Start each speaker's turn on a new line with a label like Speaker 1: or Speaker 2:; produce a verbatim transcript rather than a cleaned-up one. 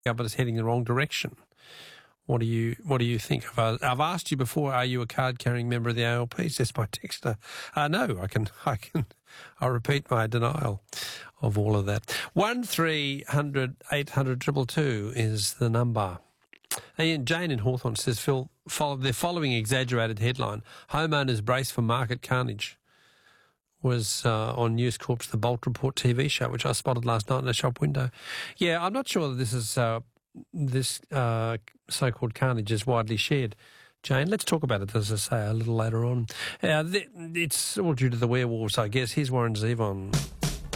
Speaker 1: but it's heading the wrong direction. What do you What do you think? I've, I've asked you before. Are you a card-carrying member of the A L P? Says my texter. Uh, no, I can. I can. I repeat my denial of all of that. One three hundred eight hundred triple two is the number. And Jane in Hawthorne says, Phil, follow, the following exaggerated headline: homeowners brace for market carnage, was uh, on News Corp's The Bolt Report T V show, which I spotted last night in a shop window. Yeah, I'm not sure that this is uh, this uh, so-called carnage is widely shared. Jane, let's talk about it, as I say, a little later on. Uh, th- it's all due to the werewolves, I guess. Here's Warren Zevon.